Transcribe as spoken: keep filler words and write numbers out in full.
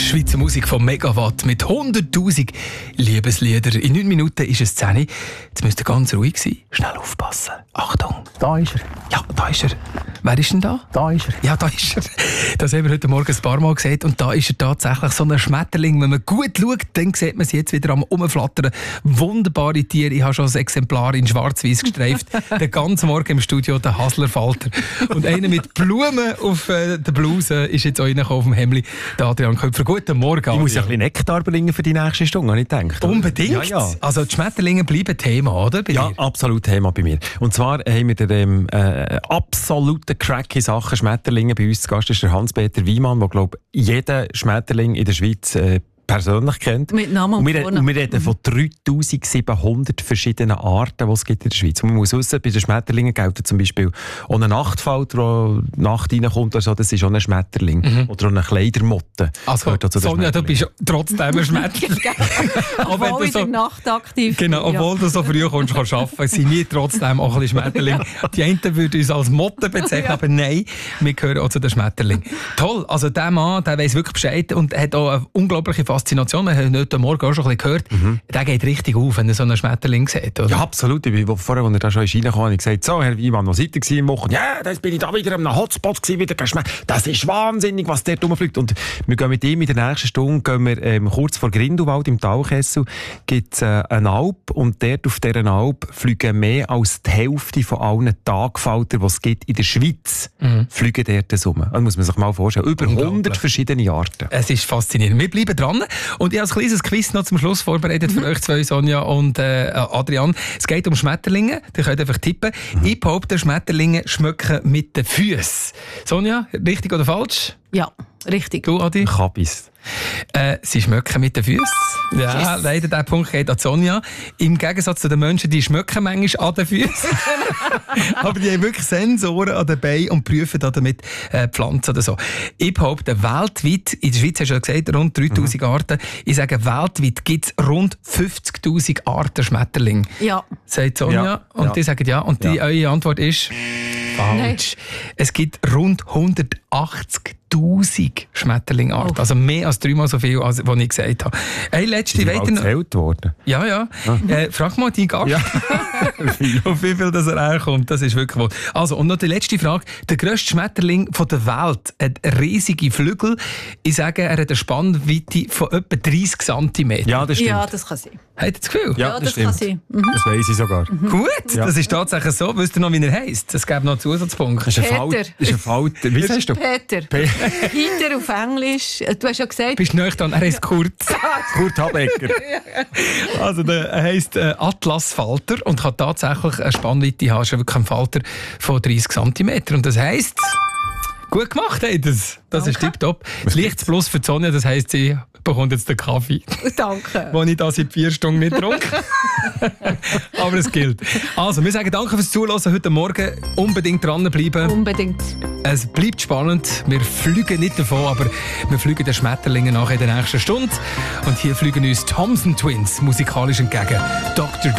Schweizer Musik von Megawatt mit hunderttausend Liebeslieder. In neun Minuten ist es zehn. Jetzt müsst ihr ganz ruhig sein. Schnell aufpassen. Achtung. Da ist er. Ja, da ist er. Wer ist denn da? Da ist er. Ja, da ist er. Das haben wir heute Morgen ein paar Mal gesehen. Und da ist er tatsächlich so ein Schmetterling. Wenn man gut schaut, dann sieht man sie jetzt wieder am Umflattern. Wunderbare Tiere. Ich habe schon ein Exemplar in schwarz-weiß gestreift. Den ganzen Morgen im Studio, der Haslerfalter. Und einer mit Blumen auf äh, der Bluse ist jetzt auch reingekommen auf dem Hemdli. Der Adrian Köpfer. Guten Morgen. Ich muss ja ein bisschen Nektar bringen für die nächste Stunde, habe ich gedacht. Oder? Unbedingt. Ja, ja. Also die Schmetterlinge bleiben Thema, oder? Bei ja, dir? absolut Thema bei mir. Und zwar haben wir den ähm, äh, absoluten Crack in Sachen Schmetterlinge bei uns zu Gast. Das ist der Hans-Peter Wiemann, der, glaube ich, jeden Schmetterling in der Schweiz äh, persönlich kennt. Mit Namen und, und, wir, und wir reden von dreitausendsiebenhundert verschiedenen Arten, die es gibt in der Schweiz. Und man muss wissen, bei den Schmetterlingen gilt zum Beispiel auch ein Nachtfalter, der Nacht reinkommt oder so, das ist auch ein Schmetterling. Mhm. Oder auch eine Kleidermotte. Also, Sonja, du bist trotzdem ein Schmetterling. Obwohl in der Nacht aktiv. Genau, obwohl ja. du so früh kommst, kannst arbeiten, sind wir trotzdem auch ein bisschen Schmetterling. Die einen würden uns als Motte bezeichnen, ja. aber nein, wir gehören auch zu den Schmetterlingen. Toll, also der Mann, der weiss wirklich Bescheid und hat auch eine unglaubliche Faszination. Wir haben heute Morgen auch schon ein bisschen gehört. Mhm. Der geht richtig auf, wenn er so einen Schmetterling sieht, oder? Ja, absolut. Ich bin vorher, als er da schon reingekommen habe, ich gesagt, so, Herr Wiemann, was seid ihr im Wochen? Ja, dann bin ich da wieder am Hotspot gewesen, wieder geschmeckt. Das ist wahnsinnig, was der rumfliegt. Und wir gehen mit ihm in der nächsten Stunde, gehen wir, ähm, kurz vor Grindelwald im Talkessel, gibt es äh, eine Alp und dort auf dieser Alp fliegen mehr als die Hälfte von allen Tagfaltern, die es gibt in der Schweiz, mhm. fliegen dort rum. Das muss man sich mal vorstellen. Über hundert verschiedene Arten. Es ist faszinierend. Wir bleiben dran. Und ich habe ein kleines Quiz noch zum Schluss vorbereitet für mhm. euch zwei, Sonja und äh, Adrian. Es geht um Schmetterlinge. Ihr könnt einfach tippen. Mhm. Ich behaupte, Schmetterlinge schmecken mit den Füßen. Sonja, richtig oder falsch? Ja, richtig. Du, Adi? Kabis. Äh, sie schmecken mit den Füßen. Ja, yes. Leider, der Punkt geht an Sonja. Im Gegensatz zu den Menschen, die schmecken manchmal an den Füßen. Aber die haben wirklich Sensoren an den Beinen und prüfen damit äh, Pflanzen oder so. Ich behaupte, weltweit, in der Schweiz hast du ja gesagt, rund dreitausend mhm. Arten. Ich sage, weltweit gibt es rund fünfzigtausend Arten Schmetterlinge. Ja. Sagt Sonja. Ja. Und ja. die sagen ja. Und die, ja. eure Antwort ist falsch. Nein. Es gibt rund hundertachtzigtausend Schmetterlingarten. Oh. Also mehr als dreimal so viel, als ich gesagt habe. Hey, letzte Ist weiter gezählt worden? Ja, ja. Ah. Äh, frag mal deinen Gast, ja. auf wie viel das er herkommt. Das ist wirklich wohl. Also, und noch die letzte Frage. Der grösste Schmetterling von der Welt hat riesige Flügel. Ich sage, er hat eine Spannweite von etwa dreißig Zentimeter. Ja, das stimmt. Ja, das kann sein. Habt ihr das Gefühl? Ja, ja das, das stimmt. kann sein. Mhm. Das weiss ich sogar. Mhm. Gut, ja. Das ist tatsächlich so. Wisst ihr noch, wie er heisst? Es gäbe noch einen Zusatzpunkt. Das ist ein Falter. Ist ein Falter. Wie heißt du? Peter. Pe- Peter auf Englisch. Du hast ja gesagt... Bist du nicht dran? Er heisst Kurt. Kurt Habecker. Also, er heisst äh, Atlasfalter und kann tatsächlich eine Spannweite haben. Schon wirklich ein Falter von dreißig Zentimeter. Und das heisst... Gut gemacht, hey, das, das okay. ist tipptopp. Das Lichts plus für die Sonne, das heisst, sie bekommt jetzt den Kaffee. Danke. Den ich da seit vier Stunden nicht trinke. Aber es gilt. Also, wir sagen danke fürs Zuhören heute Morgen. Unbedingt dranbleiben. Unbedingt. Es bleibt spannend. Wir fliegen nicht davon, aber wir fliegen den Schmetterlingen nach in der nächsten Stunde. Und hier fliegen uns Thompson Twins musikalisch entgegen. Doktor